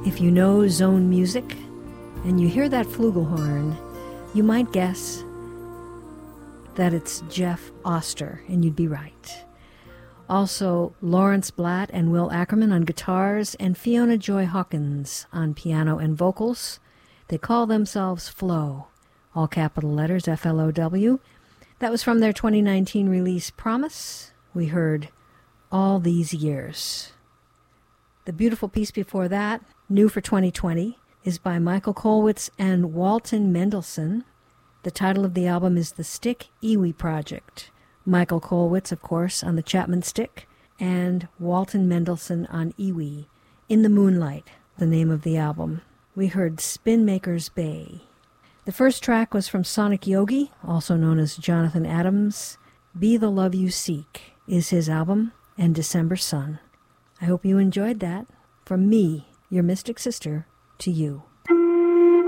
If you know zone music and you hear that flugelhorn, you might guess that it's Jeff Oster, and you'd be right. Also, Lawrence Blatt and Will Ackerman on guitars and Fiona Joy Hawkins on piano and vocals. They call themselves Flow, all capital letters, F-L-O-W. That was from their 2019 release, Promise. We heard All These Years. The beautiful piece before that, new for 2020, is by Michael Kolwitz and Walton Mendelsohn. The title of the album is The Stick Iwi Project. Michael Kolwitz, of course, on the Chapman Stick, and Walton Mendelsohn on Iwi. In the Moonlight, the name of the album. We heard Spin Maker's Bay. The first track was from Sonic Yogi, also known as Jonathan Adams. Be the Love You Seek is his album, and December Sun. I hope you enjoyed that. From me, your mystic sister, to you.